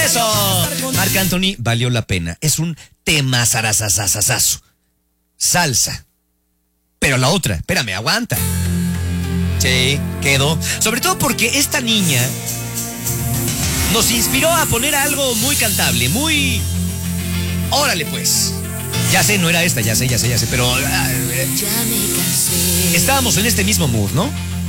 Eso. Marc Anthony, valió la pena. Es un tema zarazazazazazo. Salsa. Pero la otra, espérame, aguanta. Sí, quedó. Sobre todo porque esta niña nos inspiró a poner algo muy cantable, muy... Órale pues. Ya sé, no era esta, ya sé, pero... estábamos en este mismo mood, ¿no?